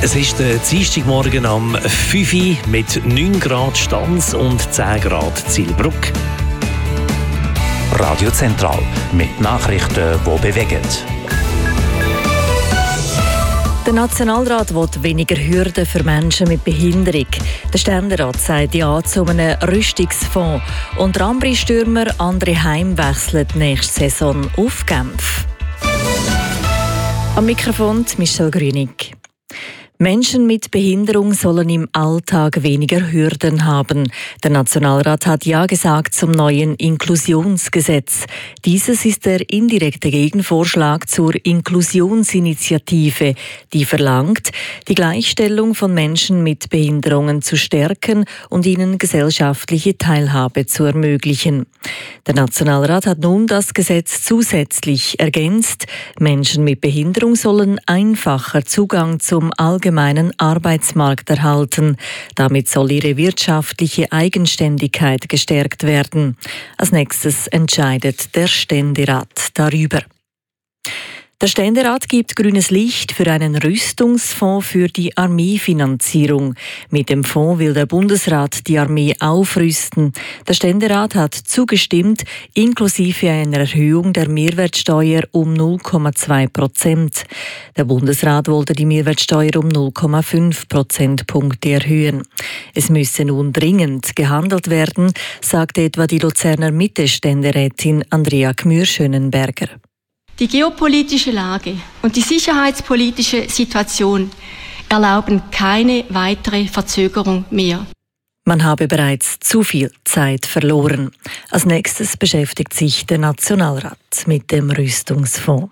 Es ist der Dienstagmorgen am 5 Uhr mit 9 Grad Stanz und 10 Grad Zielbruck. Radio Zentral mit Nachrichten, die bewegen. Der Nationalrat will weniger Hürden für Menschen mit Behinderung. Der Ständerat sagt ja zu einem Rüstungsfonds. Und der Ambri-Stürmer André Heim wechselt nächste Saison auf Genf. Am Mikrofon Michelle Grünig. Menschen mit Behinderung sollen im Alltag weniger Hürden haben. Der Nationalrat hat Ja gesagt zum neuen Inklusionsgesetz. Dieses ist der indirekte Gegenvorschlag zur Inklusionsinitiative, die verlangt, die Gleichstellung von Menschen mit Behinderungen zu stärken und ihnen gesellschaftliche Teilhabe zu ermöglichen. Der Nationalrat hat nun das Gesetz zusätzlich ergänzt. Menschen mit Behinderung sollen einfacher Zugang zum allgemeinen Arbeitsmarkt erhalten. Damit soll ihre wirtschaftliche Eigenständigkeit gestärkt werden. Als nächstes entscheidet der Ständerat darüber. Der Ständerat gibt grünes Licht für einen Rüstungsfonds für die Armeefinanzierung. Mit dem Fonds will der Bundesrat die Armee aufrüsten. Der Ständerat hat zugestimmt, inklusive einer Erhöhung der Mehrwertsteuer um 0,2%. Der Bundesrat wollte die Mehrwertsteuer um 0,5 Prozentpunkte erhöhen. Es müsse nun dringend gehandelt werden, sagte etwa die Luzerner Mitte-Ständerätin Andrea Gmür-Schönenberger. Die geopolitische Lage und die sicherheitspolitische Situation erlauben keine weitere Verzögerung mehr. Man habe bereits zu viel Zeit verloren. Als nächstes beschäftigt sich der Nationalrat mit dem Rüstungsfonds.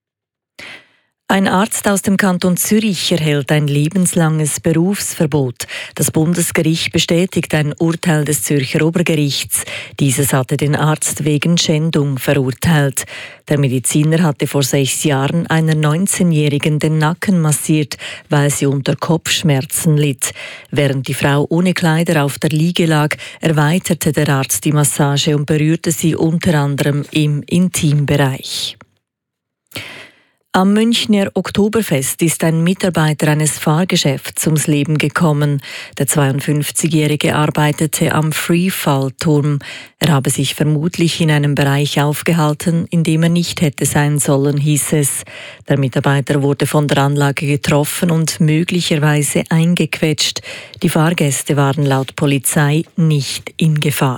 Ein Arzt aus dem Kanton Zürich erhält ein lebenslanges Berufsverbot. Das Bundesgericht bestätigt ein Urteil des Zürcher Obergerichts. Dieses hatte den Arzt wegen Schändung verurteilt. Der Mediziner hatte vor 6 Jahren einer 19-Jährigen den Nacken massiert, weil sie unter Kopfschmerzen litt. Während die Frau ohne Kleider auf der Liege lag, erweiterte der Arzt die Massage und berührte sie unter anderem im Intimbereich. Am Münchner Oktoberfest ist ein Mitarbeiter eines Fahrgeschäfts ums Leben gekommen. Der 52-Jährige arbeitete am Freefall-Turm. Er habe sich vermutlich in einem Bereich aufgehalten, in dem er nicht hätte sein sollen, hieß es. Der Mitarbeiter wurde von der Anlage getroffen und möglicherweise eingequetscht. Die Fahrgäste waren laut Polizei nicht in Gefahr.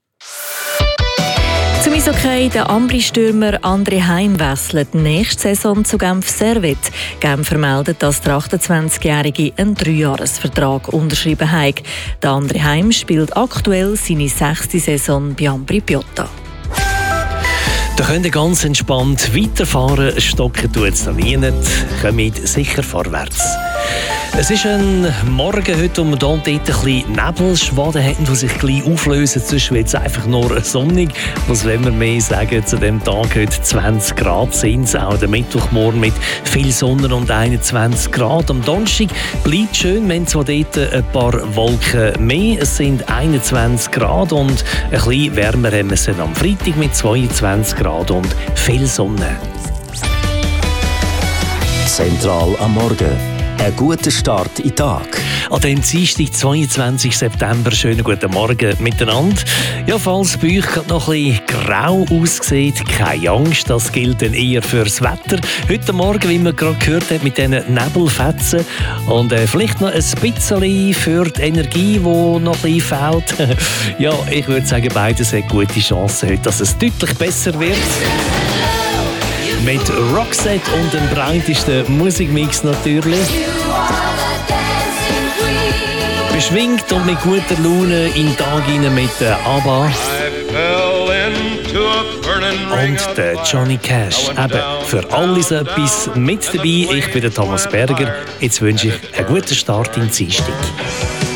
Zum Eishockey, der Ambri-Stürmer André Heim wechselt nächste Saison zu Genf Servette. Genf vermeldet, dass der 28-Jährige einen 3-Jahres-Vertrag unterschrieben hat. Der André Heim spielt aktuell seine 6. Saison bei Ambri Piotta. Da könnt ihr ganz entspannt weiterfahren, stocken tut es noch nie nicht, kommt sicher vorwärts. Es ist ein Morgen heute, wo wir hier und dort ein bisschen Nebelschwaden haben, die sich gleich auflösen. Zwischen jetzt einfach nur sonnig. Was wollen wir mehr sagen zu dem Tag heute? 20 Grad sind es. Auch der Mittwochmorgen mit viel Sonne und 21 Grad. Am Donnerstag bleibt schön, wenn zwar dort ein paar Wolken mehr. Es sind 21 Grad und ein bisschen wärmer haben wir es am Freitag mit 22 Grad und viel Sonne. Zentral am Morgen. Ein guter Start in den Tag. An dem Dienstag, 22. September, schönen guten Morgen miteinander. Ja, falls bei euch gerade noch ein bisschen grau aussieht, keine Angst, das gilt dann eher fürs Wetter. Heute Morgen, wie man gerade gehört hat, mit diesen Nebelfetzen und vielleicht noch ein bisschen für die Energie, die noch ein bisschen fehlt. Ja, ich würde sagen, beides hat gute Chancen heute, dass es deutlich besser wird. Mit Roxette und dem breitesten Musikmix natürlich. Beschwingt und mit guter Laune in den Tag rein mit ABBA. Und der Johnny Cash. Eben, für alles etwas mit dabei. Ich bin der Thomas Berger. Jetzt wünsche ich einen guten Start in den Dienstag.